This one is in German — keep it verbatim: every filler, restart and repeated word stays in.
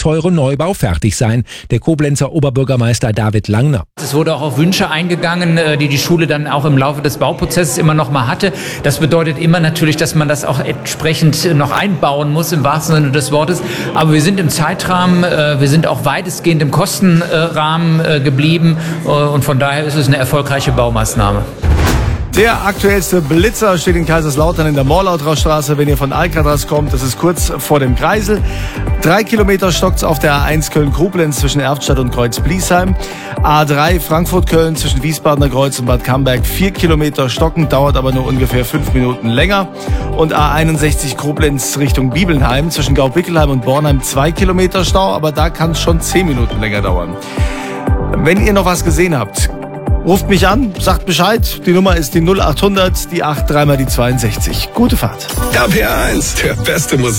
teure Neubau fertig sein. Der Koblenzer Oberbürgermeister David Langner. Es wurde auch auf Wünsche eingegangen, die die Schule dann auch im Laufe des Bauprozesses immer noch mal hatte. Das bedeutet immer natürlich, dass man das auch entsprechend noch einbauen muss, im wahrsten Sinne des Wortes. Aber wir sind im Zeitrahmen, wir sind auch weitestgehend im Kostenrahmen geblieben und von daher ist es eine erfolgreiche Baumaßnahme. Der aktuellste Blitzer steht in Kaiserslautern in der Morlautrastraße, wenn ihr von Alcatraz kommt. Das ist kurz vor dem Kreisel. Drei Kilometer stockt's auf der A eins Köln-Koblenz zwischen Erftstadt und Kreuz-Bliesheim. A drei Frankfurt-Köln zwischen Wiesbadener Kreuz und Bad Camberg. Vier Kilometer stocken, dauert aber nur ungefähr fünf Minuten länger. Und A einundsechzig Koblenz Richtung Bibelnheim zwischen Gaubickelheim und Bornheim. Zwei Kilometer Stau, aber da kann es schon zehn Minuten länger dauern. Wenn ihr noch was gesehen habt, ruft mich an, sagt Bescheid. Die Nummer ist die null acht hundert, die acht, dreimal die zweiundsechzig. Gute Fahrt. R P R eins, der beste Musik.